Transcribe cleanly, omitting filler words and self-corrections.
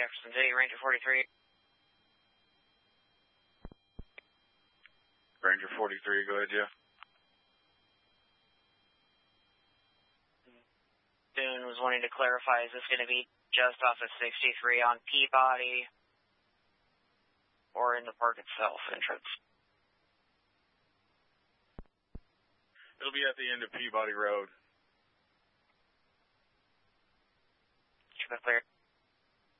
Jefferson City, Ranger 43. Ranger 43, go ahead, Jeff. Dune was wanting to clarify, is this going to be just off of 63 on Peabody or in the park itself entrance? It'll be at the end of Peabody Road. Keep it clear.